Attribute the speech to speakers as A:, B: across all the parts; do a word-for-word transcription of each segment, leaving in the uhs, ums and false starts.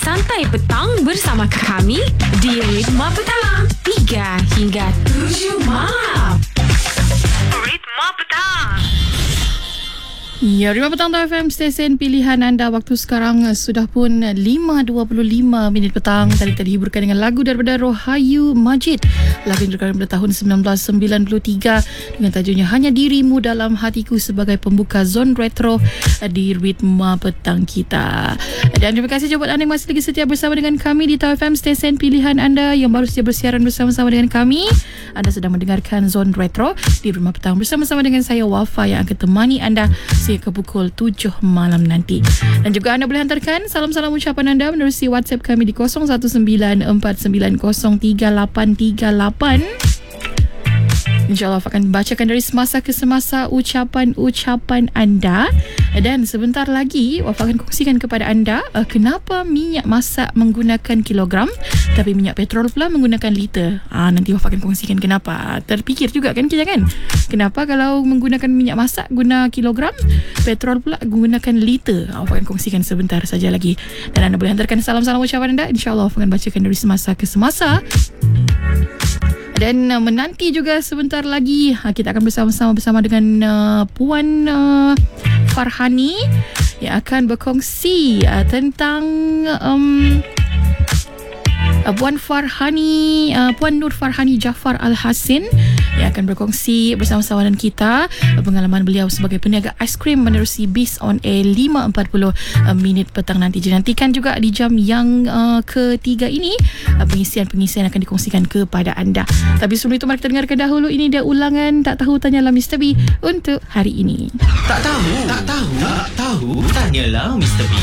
A: Santai Petang bersama kami di Ritma Petang tiga hingga tujuh malam. Ritma Petang.
B: Ya, Ritma Petang F M, stesen pilihan anda. Waktu sekarang sudah pun lima dua puluh lima minit petang. Tadi tadi hiburkan dengan lagu daripada Rohayu Majid. Lagu yang dikeluarkan pada tahun sembilan belas sembilan puluh tiga dengan tajuknya Hanya Dirimu Dalam Hatiku sebagai pembuka Zone Retro di Ritma Petang kita. Dan terima kasih buat anda yang masih lagi setia bersama dengan kami di F M, stesen pilihan anda yang baru saja bersiaran bersama-sama dengan kami. Anda sedang mendengarkan Zone Retro di Ritma Petang bersama-sama dengan saya Wafa yang akan temani anda ke pukul tujuh malam nanti. Dan juga anda boleh hantarkan salam-salam ucapan anda menerusi WhatsApp kami di kosong satu sembilan empat sembilan kosong tiga lapan tiga lapan. InsyaAllah akan bacakan dari semasa ke semasa ucapan-ucapan anda. Dan sebentar lagi Wafa akan kongsikan kepada anda uh, kenapa minyak masak menggunakan kilogram tapi minyak petrol pula menggunakan liter. Ah, nanti Wafa akan kongsikan kenapa. Terfikir juga kan kita kan, kenapa kalau menggunakan minyak masak guna kilogram, petrol pula gunakan liter. ah, Wafa akan kongsikan sebentar saja lagi. Dan anda boleh hantarkan salam-salam ucapan anda. InsyaAllah Wafa akan bacakan dari semasa ke semasa. Dan uh, menanti juga sebentar lagi uh, kita akan bersama-sama bersama dengan uh, Puan uh, Farhani yang akan berkongsi uh, tentang um, uh, Puan Farhani uh, Puan Nur Farhani Jaafar Al-Hasin yang akan berkongsi bersama-sama dengan kita uh, pengalaman beliau sebagai peniaga aiskrim menerusi Bis on Air lima empat puluh uh, minit petang nanti. Nantikan juga di jam yang uh, ketiga ini uh, pengisian-pengisian akan dikongsikan kepada anda. Tapi sebelum itu mari kita dengarkan dahulu ini dia ulangan Tak Tahu Tanyalah Mister B untuk hari ini.
C: Tak tahu, tak tahu, tak tahu, tanyalah Mister B.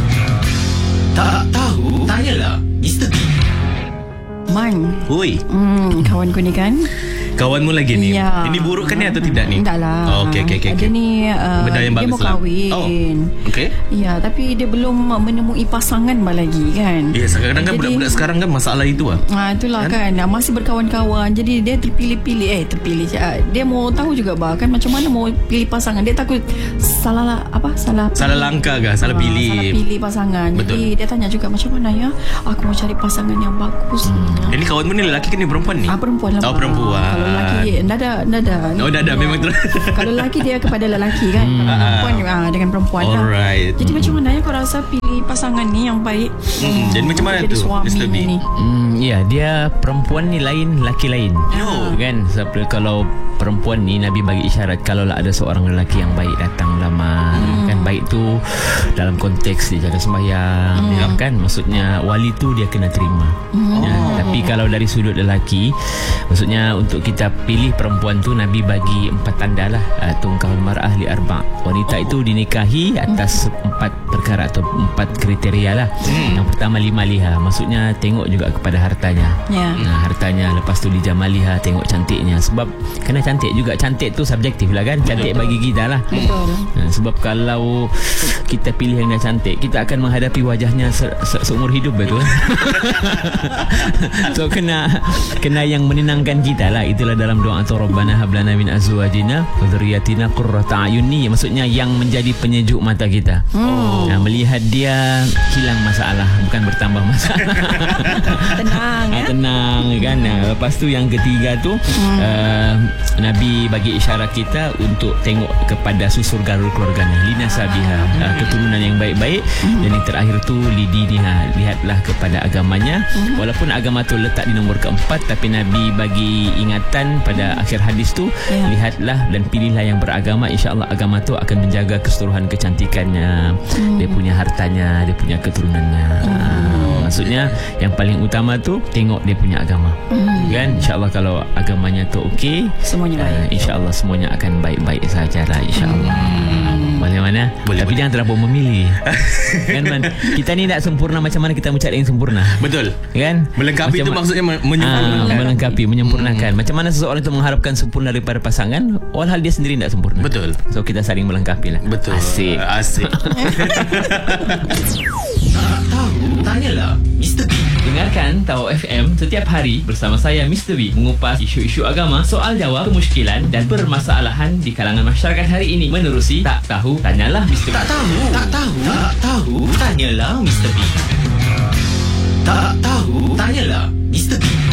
C: Tak tahu, tanyalah Mister B.
D: Man.
C: Oi.
D: Hmm, kawanku ni kan.
C: Kawanmu lagi ni.
D: Ya.
C: Ini buruk kan ni atau tidak ni?
D: Tak lah.
C: Oh, okey okey okey.
D: Dia ni uh,
C: benda yang
D: dia
C: bagus
D: mau
C: lah.
D: kahwin.
C: Oh, okey.
D: Ya, tapi dia belum menemui pasangan lagi kan.
C: Ya, yes, kadang-kadang kan budak-budak sekarang kan masalah itu lah.
D: Ah, itulah kan, kan. Masih berkawan-kawan. Jadi dia terpilih-pilih eh terpilih. Dia mau tahu juga bah kan macam mana mau pilih pasangan. Dia takut salah lah, apa? Salah
C: Salah langkah ke? Salah
D: ah,
C: pilih.
D: Salah pilih pasangan.
C: Betul.
D: Jadi dia tanya juga macam mana ya? Aku mau cari pasangan yang bagus.
C: Hmm. Ini kawanmu ni lelaki kan ni perempuan ni?
D: Ah, perempuan lah.
C: Oh, perempuan.
D: Kalau lelaki dah ada dah ada.
C: Oh, dah ada memang terus.
D: Kalau lelaki dia kepada lelaki kan.
C: Hmm.
D: Kalau perempuan ah, dengan perempuan lah.
C: Alright.
D: Jadi macam mana ya kau rasa pilih pasangan ni yang baik?
C: Hmm. Jadi macam mana
D: jadi
C: tu Mister B?
D: ni.
E: Hmm, ya, dia perempuan ni lain, lelaki lain.
C: No.
E: Kan? Sebab kalau perempuan ni Nabi bagi isyarat kalau lah ada seorang lelaki yang baik datang lamar. Hmm. Kan baik tu dalam konteks dia jaga sembahyang, hmm. ya, kan? Maksudnya wali tu dia kena terima. Hmm. Ya, tapi kalau dari sudut lelaki, maksudnya untuk kita pilih perempuan tu Nabi bagi empat tanda lah. Uh, tungkahul mar'ah li arba'. Wanita oh. itu dinikahi atas hmm. empat perkara atau empat kriteria lah. Hmm. Yang pertama lima liha, maksudnya tengok juga kepada hartanya. Ya. Nah, hartanya, lepas tu li jamaliha, tengok cantiknya. Sebab kena cantik juga. Cantik tu subjektif lah kan. Cantik bagi kita lah.
D: Betul.
E: Nah, sebab kalau kita pilih yang dah cantik, kita akan menghadapi wajahnya se- se- seumur hidup, betul. So kena kena yang menenangkan kita lah. Itulah dalam doa tu Rabbana hablana min azwajina wa dzurriyyatina qurrata a'yun, maksudnya yang menjadi penyejuk mata kita. Oh. Nah, melihat dia hilang masalah, bukan bertambah masalah.
D: Tenang ya.
E: Tenang kan. Nah, lepas tu yang ketiga tu hmm. uh, Nabi bagi isyarat kita untuk tengok kepada susur garul keluarganya, lina sabiha, hmm. uh, keturunan yang baik-baik. Hmm. Dan yang terakhir tu lidiniha, lihatlah kepada agamanya. Hmm. Walaupun agama tu letak di nombor keempat, tapi Nabi bagi ingatan pada hmm. akhir hadis tu, yeah. lihatlah dan pilihlah yang beragama, insya-Allah agama tu akan menjaga keseluruhan kecantikannya, hmm. dia punya hartanya, dia punya keturunannya. Hmm. Uh, maksudnya yang paling utama tu tengok dia punya agama. Hmm. Kan, insya-Allah kalau agamanya tu okey,
D: semuanya baik.
E: Uh, insya-Allah semuanya akan baik-baik sajalah, insya-Allah. Hmm. Bagaimana?
C: Boleh,
E: tapi
C: boleh.
E: jangan terlalu memilih. Kan man, kita ni tak sempurna, macam mana kita mencari yang sempurna?
C: Betul.
E: Kan?
C: Melengkapi itu maksudnya menyempurnakan.
E: Ah, melengkapi, menyempurnakan. Hmm. Macam mana seseorang itu mengharapkan sempurna daripada pasangan, walhal dia sendiri tak sempurna.
C: Betul.
E: So kita saling melengkapi lah.
C: Betul.
E: Asik.
C: Asik. Tak tahu, tanyalah Mister B.
E: Dengarkan Tahu F M setiap hari bersama saya Mister B mengupas isu-isu agama, soal jawab, kemusykilan dan permasalahan di kalangan masyarakat hari ini menerusi Tak Tahu Tanyalah Mister B.
C: Tak tahu, tak tahu, tak tahu, tanyalah Mister B. Tak tahu? Tanyalah Mister B.